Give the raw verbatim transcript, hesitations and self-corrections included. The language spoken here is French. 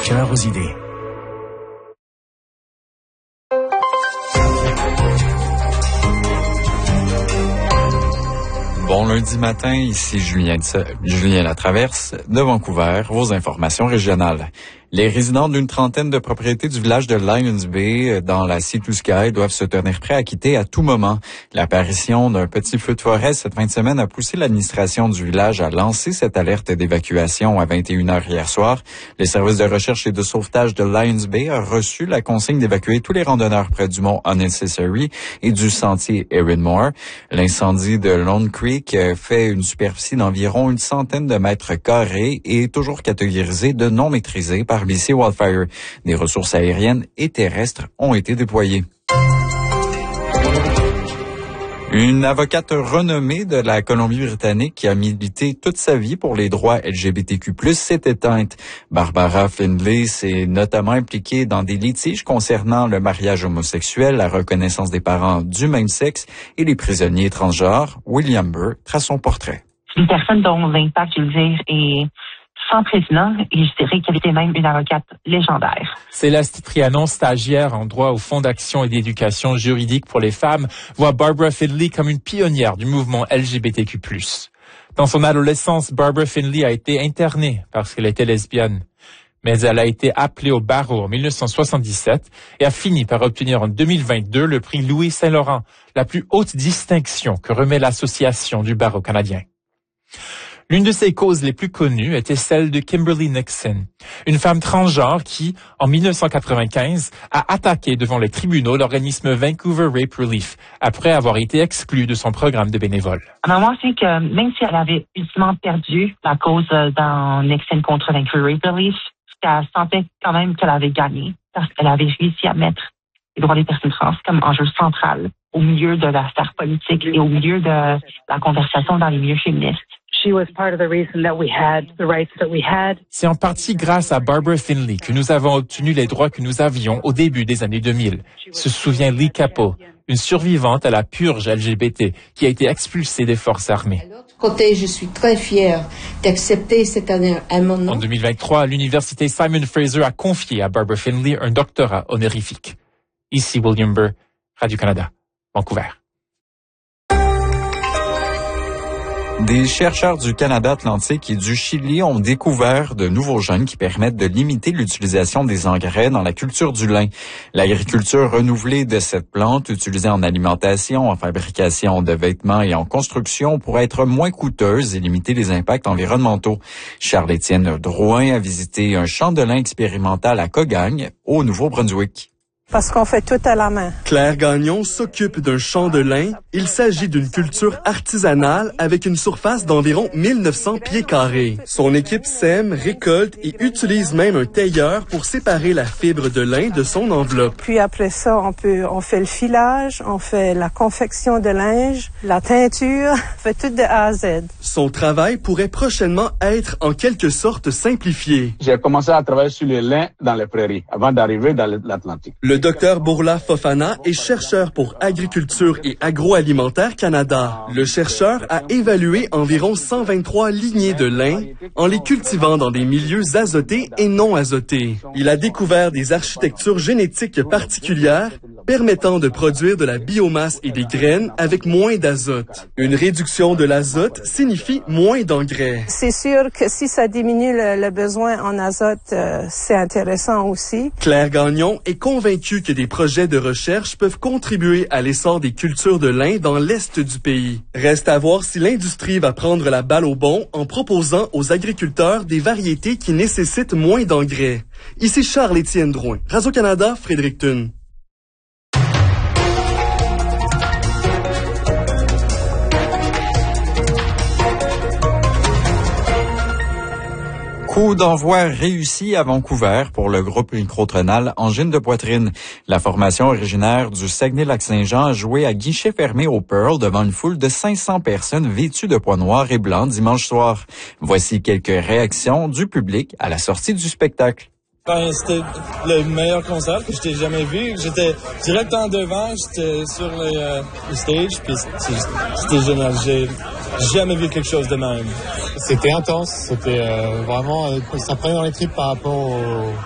cœur aux idées. Bon lundi matin, ici Julien, Julien Latraverse de Vancouver, vos informations régionales. Les résidents d'une trentaine de propriétés du village de Lions Bay, dans la Sea to Sky, doivent se tenir prêts à quitter à tout moment. L'apparition d'un petit feu de forêt cette fin de semaine a poussé l'administration du village à lancer cette alerte d'évacuation à vingt et une heures hier soir. Les services de recherche et de sauvetage de Lions Bay ont reçu la consigne d'évacuer tous les randonneurs près du mont Unnecessary et du sentier Erin Moore. L'incendie de Lone Creek fait une superficie d'environ une centaine de mètres carrés et est toujours catégorisé de non maîtrisé par B C Wildfire. Des ressources aériennes et terrestres ont été déployées. Une avocate renommée de la Colombie-Britannique qui a milité toute sa vie pour les droits L G B T Q plus, s'est éteinte. Barbara Findlay s'est notamment impliquée dans des litiges concernant le mariage homosexuel, la reconnaissance des parents du même sexe et les prisonniers transgenres. William Burr trace son portrait. Une personne dont l'impact, je veux dire, est sans précédent, et je dirais qu'elle était même une avocate légendaire. Céleste Trianon, stagiaire en droit au Fonds d'action et d'éducation juridique pour les femmes, voit Barbara Findlay comme une pionnière du mouvement L G B T Q plus. Dans son adolescence, Barbara Findlay a été internée parce qu'elle était lesbienne. Mais elle a été appelée au barreau en dix-neuf cent soixante-dix-sept et a fini par obtenir en deux mille vingt-deux le prix Louis Saint-Laurent, la plus haute distinction que remet l'Association du barreau canadien. L'une de ses causes les plus connues était celle de Kimberly Nixon, une femme transgenre qui, en dix-neuf cent quatre-vingt-quinze, a attaqué devant les tribunaux l'organisme Vancouver Rape Relief après avoir été exclue de son programme de bénévoles. Moi, c'est que même si elle avait ultimement perdu la cause dans Nixon contre Vancouver Rape Relief, elle sentait quand même qu'elle avait gagné parce qu'elle avait réussi à mettre les droits des personnes trans comme enjeu central au milieu de la sphère politique et au milieu de la conversation dans les milieux féministes. C'est en partie grâce à Barbara Findlay que nous avons obtenu les droits que nous avions au début des années deux mille, se souvient Lee Capo, une survivante à la purge L G B T qui a été expulsée des forces armées. De l'autre côté, je suis très fière d'accepter cet amendement. En deux mille vingt-trois, l'université Simon Fraser a confié à Barbara Findlay un doctorat honorifique. Ici William Burr, Radio-Canada, Vancouver. Des chercheurs du Canada Atlantique et du Chili ont découvert de nouveaux gènes qui permettent de limiter l'utilisation des engrais dans la culture du lin. L'agriculture renouvelée de cette plante, utilisée en alimentation, en fabrication de vêtements et en construction, pourrait être moins coûteuse et limiter les impacts environnementaux. Charles-Étienne Drouin a visité un champ de lin expérimental à Cogagne, au Nouveau-Brunswick. Parce qu'on fait tout à la main. Claire Gagnon s'occupe d'un champ de lin. Il s'agit d'une culture artisanale avec une surface d'environ mille neuf cents pieds carrés. Son équipe sème, récolte et utilise même un tailleur pour séparer la fibre de lin de son enveloppe. Puis après ça, on peut, on fait le filage, on fait la confection de linge, la teinture, on fait tout de A à Z. Son travail pourrait prochainement être en quelque sorte simplifié. J'ai commencé à travailler sur le lin dans les prairies avant d'arriver dans l'Atlantique. Le docteur Bourla Fofana est chercheur pour Agriculture et Agroalimentaire Canada. Le chercheur a évalué environ cent vingt-trois lignées de lin en les cultivant dans des milieux azotés et non azotés. Il a découvert des architectures génétiques particulières permettant de produire de la biomasse et des graines avec moins d'azote. Une réduction de l'azote signifie moins d'engrais. C'est sûr que si ça diminue le, le besoin en azote, euh, c'est intéressant aussi. Claire Gagnon est convaincue que des projets de recherche peuvent contribuer à l'essor des cultures de lin dans l'est du pays. Reste à voir si l'industrie va prendre la balle au bond en proposant aux agriculteurs des variétés qui nécessitent moins d'engrais. Ici Charles-Étienne Drouin, Radio-Canada, Fredericton. Coup d'envoi réussi à Vancouver pour le groupe Microtrenal Angine de poitrine. La formation originaire du Saguenay-Lac-Saint-Jean a joué à guichet fermé au Pearl devant une foule de cinq cents personnes vêtues de pois noirs et blancs dimanche soir. Voici quelques réactions du public à la sortie du spectacle. Ben, c'était le meilleur concert que je t'ai jamais vu. J'étais direct en devant, j'étais sur le, euh, le stage, puis c'était génial. J'ai jamais vu quelque chose de même. C'était intense, c'était euh, vraiment, euh, ça prenait dans les tripes par rapport au,